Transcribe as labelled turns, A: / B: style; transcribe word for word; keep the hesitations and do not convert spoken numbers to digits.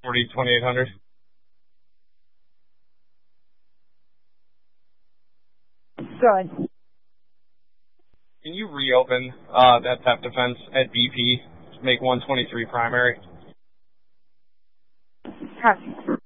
A: forty, twenty-eight hundred.
B: Good.
A: Can you reopen uh, that theft defense at B P to make one twenty-three primary?
B: Copy.